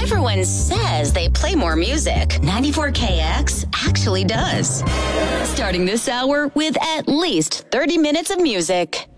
Everyone says they play more music. 94KX actually does. Starting this hour with at least 30 minutes of music.